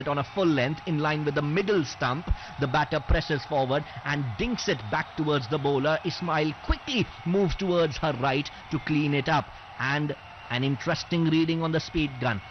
on a full length in line with the middle stump. The batter presses forward and dinks it back towards the bowler. Ismail quickly moves towards her right to clean it up, and an interesting reading on the speed gun,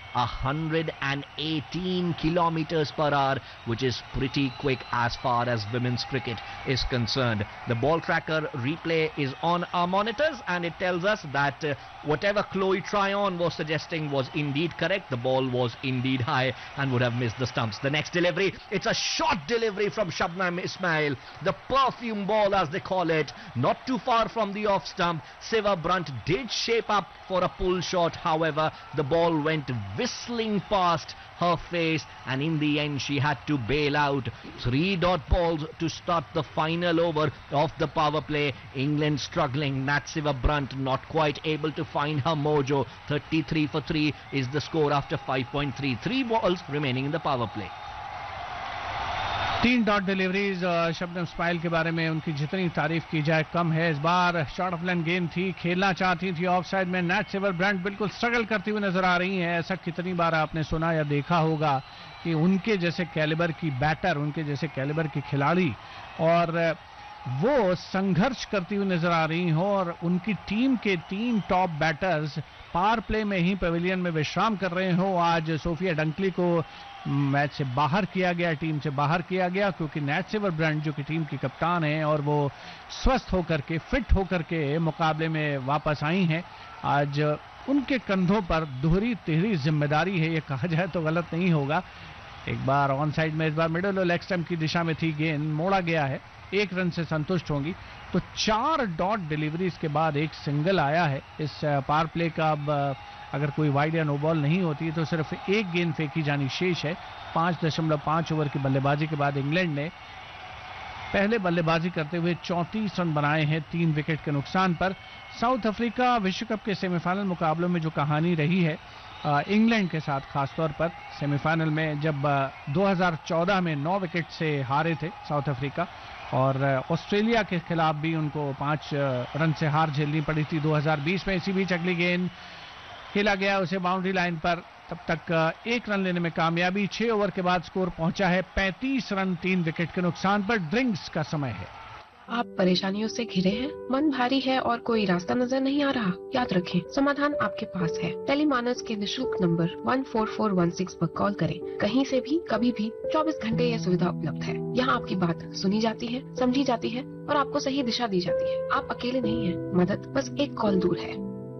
118 kilometers per hour, which is pretty quick as far as women's cricket is concerned. The ball tracker replay is on our monitors, and it tells us that whatever Chloe Tryon was suggesting was indeed correct. The ball was indeed high and would have missed the stumps. The next delivery, it's a short delivery from Shabnam Ismail, the perfume ball as they call it, not too far from the off stump. Siva Brunt did shape up for a pull shot, however the ball went whistling past her face, and in the end she had to bail out. 3 dot balls to start the final over of the power play. England struggling. Nat Siva Brunt not quite able to find her mojo. 33 for 3 is the score after 5.3. 3 balls remaining in the power play. 3 dot deliveries Shabnam Ismail के बारे में उनकी जितनी तारीफ की जाए कम है. इस बार शॉर्ट ऑफ लेंथ गेंद थी, खेलना चाहती थी ऑफ साइड में. नैट सिवा ब्रंट बिल्कुल स्ट्रगल करती हुई नजर आ रही हैं. ऐसा कितनी बार आपने सुना या देखा होगा कि उनके जैसे कैलिबर की बैटर, उनके जैसे कैलिबर की खिलाड़ी और वो संघर्ष करती हुई नजर आ रही हो, और उनकी टीम के 3 टॉप बैटर्स पावर प्ले में ही पवेलियन में विश्राम कर रहे हो. आज सोफिया डंकली को मैच से बाहर किया गया, टीम से बाहर किया गया, क्योंकि नैट सिवा ब्रंट जो कि टीम की कप्तान है और वो स्वस्थ होकर के, फिट होकर के मुकाबले में वापस आई हैं. आज उनके कंधों पर दोहरी तिहरी जिम्मेदारी है, ये कहा जाए तो गलत नहीं होगा. एक बार ऑन साइड में, इस बार मिडल और लेग स्टंप की दिशा में थी गेंद, मोड़ा गया है. 1 रन से संतुष्ट होंगी. तो 4 डॉट डिलीवरीज के बाद एक सिंगल आया है. इस पावर प्ले का अब अगर कोई वाइड या नो बॉल नहीं होती तो सिर्फ 1 गेंद फेंकी जानी शेष है. 5.5 ओवर की बल्लेबाजी के बाद इंग्लैंड ने पहले बल्लेबाजी करते हुए 34 रन बनाए हैं 3 विकेट के नुकसान पर. साउथ अफ्रीका विश्व कप के सेमीफाइनल मुकाबलों में जो कहानी रही है इंग्लैंड के साथ, खासतौर पर सेमीफाइनल में जब 2014 में 9 विकेट से हारे थे साउथ अफ्रीका, और ऑस्ट्रेलिया के खिलाफ भी उनको 5 रन से हार झेलनी पड़ी थी 2020 में. इसी बीच अगली गेंद खेला गया उसे बाउंड्री लाइन पर, तब तक 1 रन लेने में कामयाबी. 6 ओवर के बाद स्कोर पहुंचा है 35 रन 3 विकेट के नुकसान पर. ड्रिंक्स का समय है. आप परेशानियों से घिरे हैं, मन भारी है और कोई रास्ता नजर नहीं आ रहा? याद रखें, समाधान आपके पास है. टेलीमानस के निशुल्क नंबर 14416 पर कॉल करें. कहीं से भी, कभी भी, 24 घंटे यह सुविधा उपलब्ध है. यहाँ आपकी बात सुनी जाती है, समझी जाती है और आपको सही दिशा दी जाती है. आप अकेले नहीं हैं. मदद बस 1 कॉल दूर है.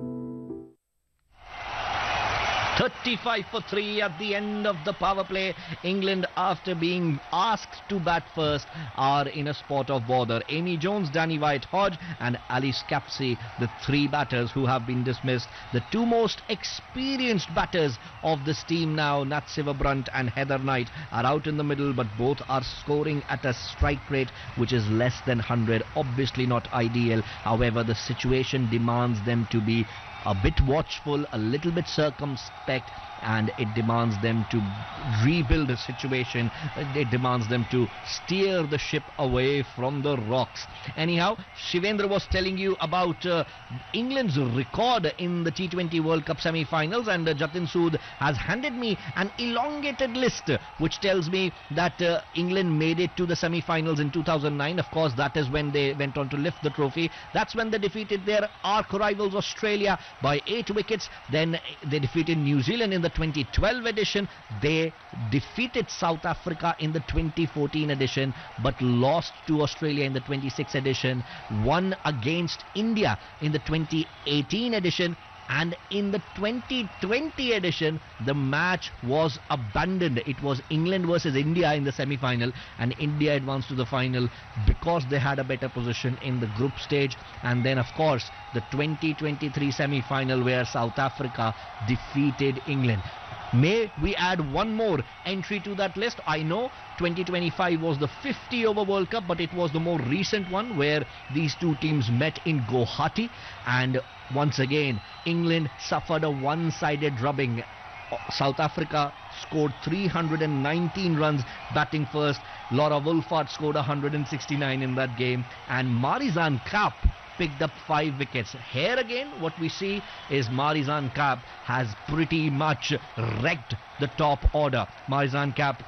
35 for 3 at the end of the power play. England, after being asked to bat first, are in a spot of bother. Amy Jones, Danny White-Hodge and Alice Capsey, the 3 batters who have been dismissed. The 2 most experienced batters of this team now, Nat Siva Brunt and Heather Knight, are out in the middle, but both are scoring at a strike rate which is less than 100. Obviously not ideal. However, the situation demands them to be a bit watchful, a little bit circumspect, and it demands them to rebuild the situation. It demands them to steer the ship away from the rocks. Anyhow, Shivendra was telling you about England's record in the T20 World Cup semi-finals, and Jatin Sood has handed me an elongated list which tells me that England made it to the semi-finals in 2009. Of course, that is when they went on to lift the trophy. That's when they defeated their arch rivals Australia by 8 wickets. Then they defeated New Zealand in the 2012 edition. They defeated South Africa in the 2014 edition, but lost to Australia in the 26 edition. Won against India in the 2018 edition. And in the 2020 edition, the match was abandoned. It was England versus India in the semi-final, and India advanced to the final because they had a better position in the group stage. And then, of course, the 2023 semi-final where South Africa defeated England. May we add one more entry to that list? I know 2025 was the 50-over World Cup, but it was the more recent one where these two teams met in Guwahati, and once again England suffered a one-sided drubbing. South Africa scored 319 runs batting first. Laura Wolfart scored 169 in that game, and Marizanne Kapp picked up 5 wickets. Here again, what we see is Marizan Cap has pretty much wrecked the top order. Marizan Cap